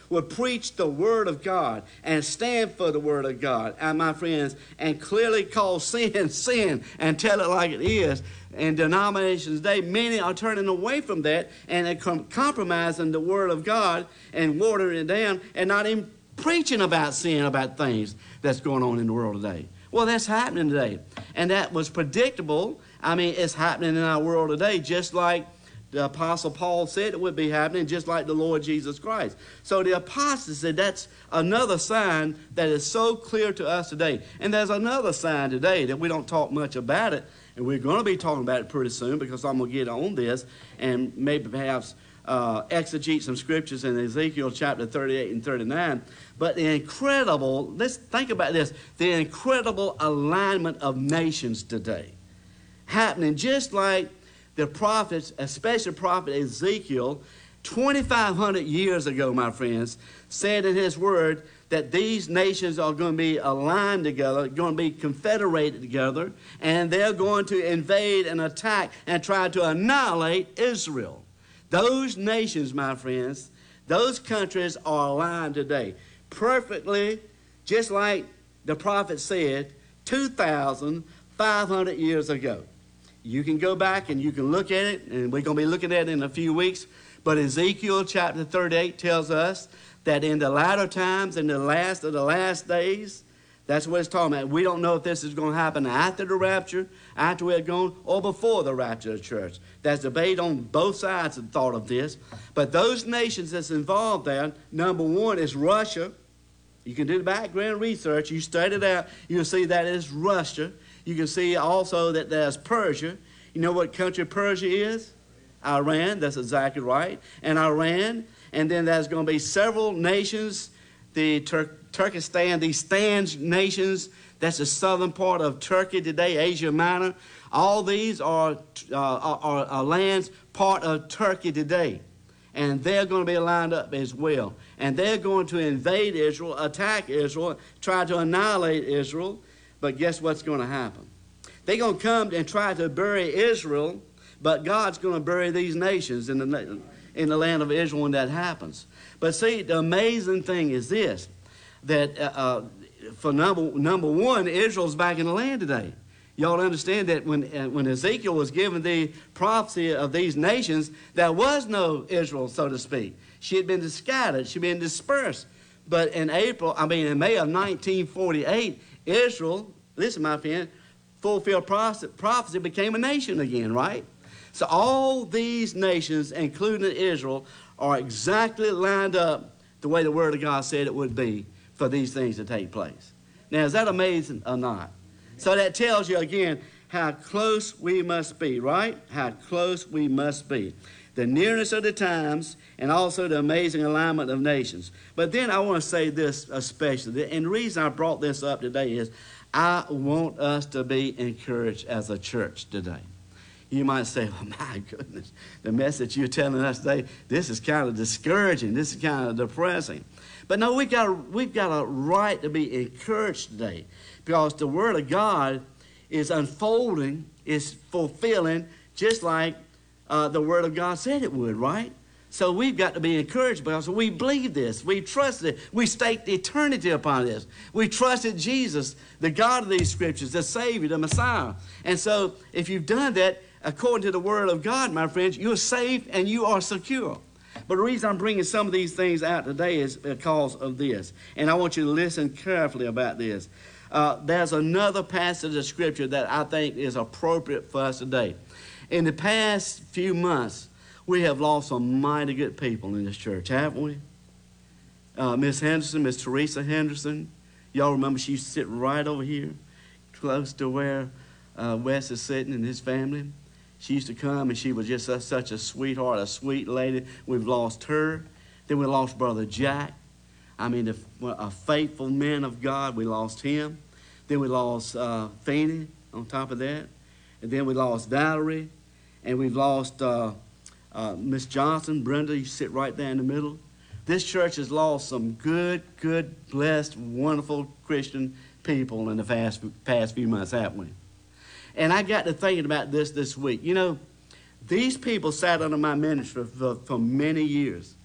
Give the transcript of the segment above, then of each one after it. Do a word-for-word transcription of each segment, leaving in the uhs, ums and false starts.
would preach the Word of God and stand for the Word of God, and my friends, and clearly call sin sin and tell it like it is. In denominations today, many are turning away from that and they're com- compromising the Word of God and watering it down and not even preaching about sin, about things that's going on in the world today. Well, that's happening today. And that was predictable. I mean, it's happening in our world today, just like the Apostle Paul said it would be happening, just like the Lord Jesus Christ. So the apostasy, that's another sign that is so clear to us today. And there's another sign today that we don't talk much about it, and we're going to be talking about it pretty soon because I'm going to get on this and maybe perhaps uh, exegete some scriptures in Ezekiel chapter thirty-eight and thirty-nine. But the incredible, let's think about this, the incredible alignment of nations today. Happening just like the prophets, especially prophet Ezekiel, twenty-five hundred years ago, my friends, said in his word that these nations are going to be aligned together, going to be confederated together, and they're going to invade and attack and try to annihilate Israel. Those nations, my friends, those countries are aligned today, perfectly, just like the prophet said two thousand five hundred years ago. You can go back and you can look at it, and we're going to be looking at it in a few weeks. But Ezekiel chapter thirty-eight tells us that in the latter times, in the last of the last days, that's what it's talking about. We don't know if this is going to happen after the rapture, after we're gone, or before the rapture of the church. There's debate on both sides of the thought of this. But those nations that's involved there, number one is Russia. You can do the background research. You study it out. You'll see that it's Russia. You can see also that there's Persia. You know what country Persia is? Iran. That's exactly right. And Iran. And then there's going to be several nations. The Tur- Turkestan, these Stans nations, that's the southern part of Turkey today, Asia Minor. All these are, uh, are, are lands part of Turkey today. And they're going to be lined up as well. And they're going to invade Israel, attack Israel, try to annihilate Israel. But guess what's going to happen? They're going to come and try to bury Israel, but God's going to bury these nations in the, in the land of Israel when that happens. But see, the amazing thing is this, that uh, uh, for number, number one, Israel's back in the land today. Y'all understand that when, uh, when Ezekiel was given the prophecy of these nations, there was no Israel, so to speak. She had been scattered. She had been dispersed. But in April, I mean in May of nineteen forty-eight, Israel, listen, my friend, fulfilled prophecy, became a nation again, right? So all these nations, including Israel, are exactly lined up the way the Word of God said it would be for these things to take place. Now, is that amazing or not? So that tells you again how close we must be, right? How close we must be. The nearness of the times and also the amazing alignment of nations. But then I want to say this especially, and the reason I brought this up today is I want us to be encouraged as a church today. You might say, well, my goodness, the message you're telling us today, this is kind of discouraging. This is kind of depressing. But no, we've got, a, we've got a right to be encouraged today because the Word of God is unfolding, is fulfilling, just like uh, the Word of God said it would, right? So we've got to be encouraged because we believe this. We trust it. We staked eternity upon this. We trusted Jesus, the God of these scriptures, the Savior, the Messiah. And so if you've done that, according to the Word of God, my friends, you're safe and you are secure. But the reason I'm bringing some of these things out today is because of this. And I want you to listen carefully about this. Uh, there's another passage of Scripture that I think is appropriate for us today. In the past few months, we have lost some mighty good people in this church, haven't we? Uh, Miss Henderson, Miss Teresa Henderson. Y'all remember she used to sit right over here, close to where uh, Wes is sitting and his family. She used to come, and she was just a, such a sweetheart, a sweet lady. We've lost her. Then we lost Brother Jack. I mean, a, a faithful man of God. We lost him. Then we lost uh, Fanny on top of that. And then we lost Valerie. And we've lost uh, uh, Miss Johnson. Brenda, you sit right there in the middle. This church has lost some good, good, blessed, wonderful Christian people in the past, past few months, haven't we? And I got to thinking about this this week. You know, these people sat under my ministry for, for many years.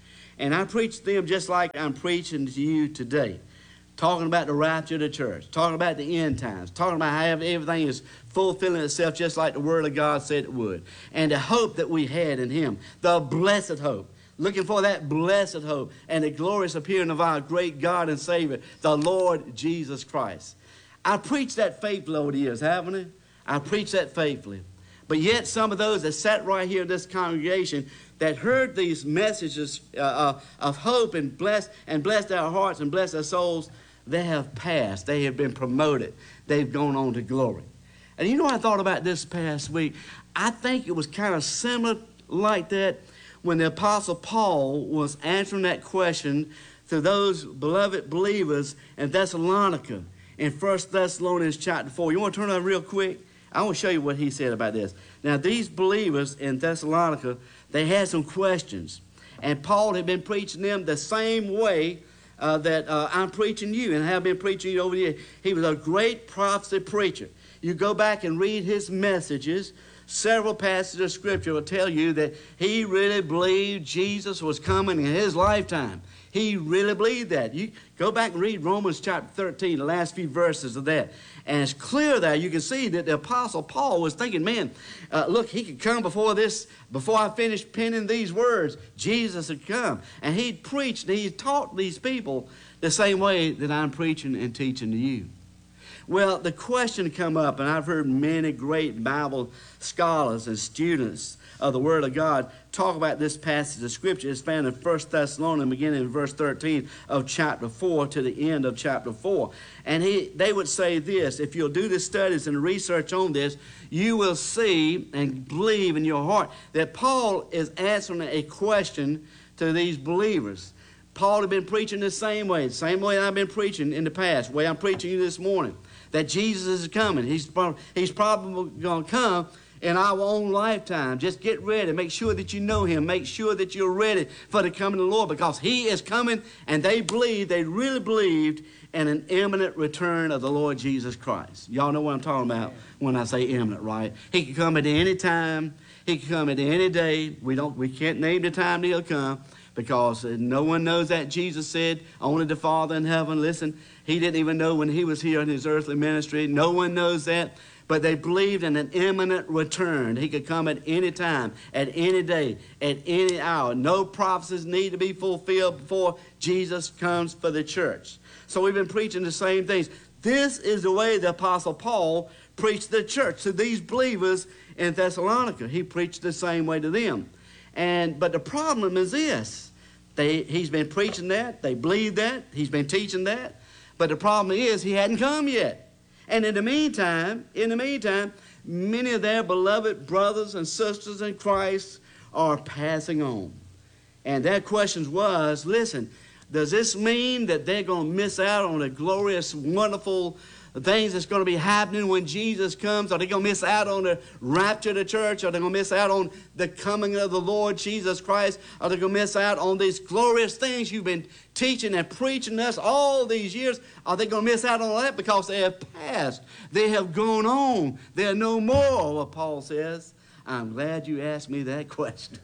And I preached to them just like I'm preaching to you today. Talking about the rapture of the church. Talking about the end times. Talking about how everything is fulfilling itself just like the Word of God said it would. And the hope that we had in Him. The blessed hope. Looking for that blessed hope and the glorious appearing of our great God and Savior, the Lord Jesus Christ. I preached that faithfully over the years, haven't I? I preached that faithfully. But yet some of those that sat right here in this congregation that heard these messages uh, uh, of hope and blessed, and blessed our hearts and blessed our souls, they have passed. They have been promoted. They've gone on to glory. And you know what I thought about this past week? I think it was kind of similar like that when the Apostle Paul was answering that question to those beloved believers in Thessalonica in First Thessalonians chapter four. You want to turn on real quick? I want to show you what he said about this. Now, these believers in Thessalonica, they had some questions. And Paul had been preaching them the same way uh, that uh, I'm preaching you and have been preaching you over the years. He was a great prophecy preacher. You go back and read his messages. Several passages of Scripture will tell you that he really believed Jesus was coming in his lifetime. He really believed that. You go back and read Romans chapter thirteen, the last few verses of that. And it's clear there, you can see that the Apostle Paul was thinking, man, uh, look, he could come before this, before I finish penning these words, Jesus had come. And he'd preached, and he taught these people the same way that I'm preaching and teaching to you. Well, the question come up, and I've heard many great Bible scholars and students of the Word of God talk about this passage of Scripture. It's found in First Thessalonians, beginning in verse thirteen of chapter four to the end of chapter four. And he, they would say this: if you'll do the studies and research on this, you will see and believe in your heart that Paul is answering a question to these believers. Paul had been preaching the same way, the same way I've been preaching in the past, the way I'm preaching you this morning, that Jesus is coming. He's, he's probably going to come in our own lifetime. Just get ready. Make sure that you know Him. Make sure that you're ready for the coming of the Lord, because He is coming, and they believe, they really believed in an imminent return of the Lord Jesus Christ. Y'all know what I'm talking about when I say imminent, right? He can come at any time. He can come at any day. We don't. We can't name the time that He'll come, because no one knows that. Jesus said, only the Father in heaven. Listen, He didn't even know when He was here in His earthly ministry. No one knows that. But they believed in an imminent return. He could come at any time, at any day, at any hour. No prophecies need to be fulfilled before Jesus comes for the church. So we've been preaching the same things. This is the way the Apostle Paul preached the church to these believers in Thessalonica. He preached the same way to them. And but the problem is this: they he's been preaching that, they believe that, he's been teaching that, but the problem is he hadn't come yet. And in the meantime, in the meantime, many of their beloved brothers and sisters in Christ are passing on. And their questions was, listen, does this mean that they're going to miss out on the glorious, wonderful things that's going to be happening when Jesus comes? Are they going to miss out on the rapture of the church? Are they going to miss out on the coming of the Lord Jesus Christ? Are they going to miss out on these glorious things you've been teaching and preaching us all these years? Are they going to miss out on that because they have passed? They have gone on. They're no more, what Paul says. I'm glad you asked me that question.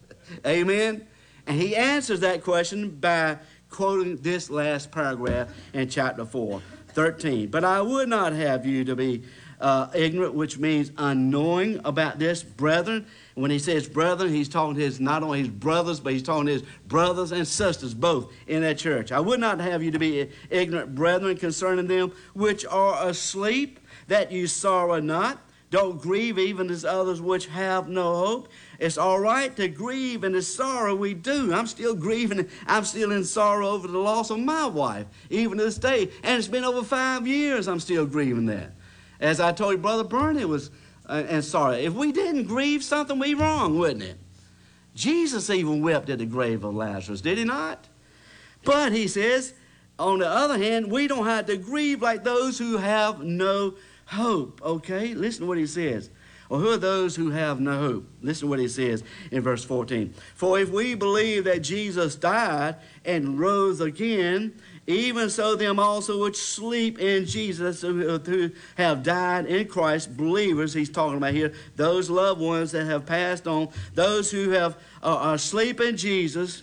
Amen? And he answers that question by quoting this last paragraph in chapter four. thirteen. But I would not have you to be uh, ignorant, which means unknowing about this, brethren. When he says brethren, he's talking to his, not only his brothers, but he's talking to his brothers and sisters, both in that church. I would not have you to be ignorant, brethren, concerning them which are asleep, that you sorrow not. Don't grieve even as others which have no hope. It's all right to grieve and the sorrow we do. I'm still grieving. I'm still in sorrow over the loss of my wife, even to this day. And it's been over five years I'm still grieving that. As I told you, Brother Bernie, it was, uh, and sorry, if we didn't grieve something, we wrong, wouldn't it? Jesus even wept at the grave of Lazarus, did he not? But he says, on the other hand, we don't have to grieve like those who have no hope, okay? Listen to what he says. Or who are those who have no hope? Listen to what he says in verse fourteen. For if we believe that Jesus died and rose again, even so them also which sleep in Jesus, who, who have died in Christ, believers, he's talking about here, those loved ones that have passed on, those who have uh, are asleep in Jesus,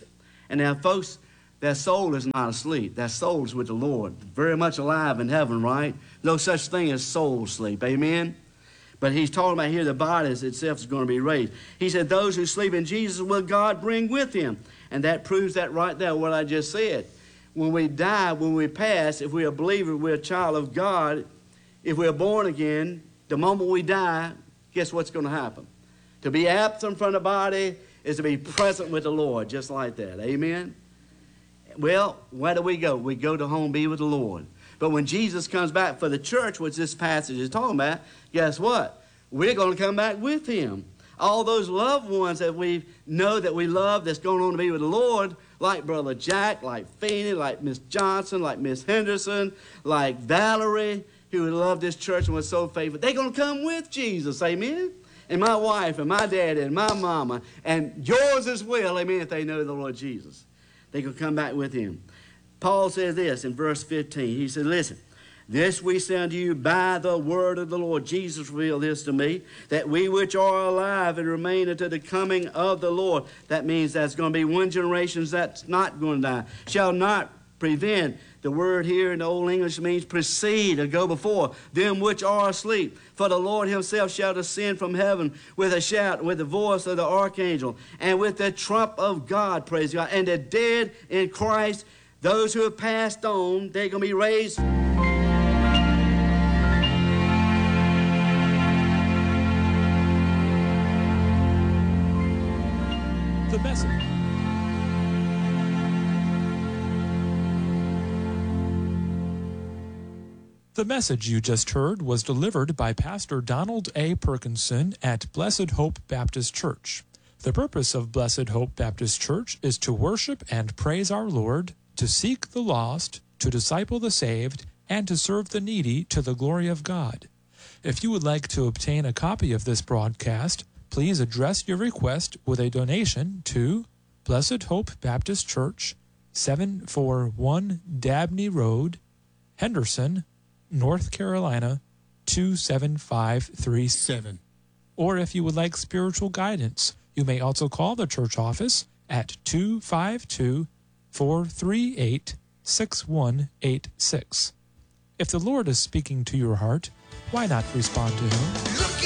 And now, folks, their soul is not asleep. Their soul is with the Lord, very much alive in heaven, right? No such thing as soul sleep, amen? But he's talking about here the body itself is going to be raised. He said, those who sleep in Jesus will God bring with him. And that proves that right there, what I just said. When we die, when we pass, if we're a believer, we're a child of God, if we're born again, the moment we die, guess what's going to happen? To be absent from the body is to be present with the Lord, just like that. Amen? Well, where do we go? We go to home, be with the Lord. But when Jesus comes back for the church, which this passage is talking about, guess what? We're going to come back with him. All those loved ones that we know that we love that's going on to be with the Lord, like Brother Jack, like Feeney, like Miss Johnson, like Miss Henderson, like Valerie, who loved this church and was so faithful, they're going to come with Jesus, amen? And my wife and my daddy and my mama and yours as well, amen, if they know the Lord Jesus. They could come back with him. Paul says this in verse fifteen. He said, listen, this we say unto you by the word of the Lord. Jesus revealed this to me, that we which are alive and remain unto the coming of the Lord. That means that's going to be one generation that's not going to die. Shall not prevent. The word here in the Old English means precede or go before them which are asleep. For the Lord himself shall descend from heaven with a shout, with the voice of the archangel, and with the trump of God, praise God. And the dead in Christ, those who have passed on, they're going to be raised. The message. The message you just heard was delivered by Pastor Donald A. Perkinson at Blessed Hope Baptist Church. The purpose of Blessed Hope Baptist Church is to worship and praise our Lord, to seek the lost, to disciple the saved, and to serve the needy to the glory of God. If you would like to obtain a copy of this broadcast, please address your request with a donation to Blessed Hope Baptist Church, seven forty-one Dabney Road, Henderson, North Carolina, two seven five three seven. Or if you would like spiritual guidance, you may also call the church office at two five two, four three eight, six one eight six. If the Lord is speaking to your heart, why not respond to him?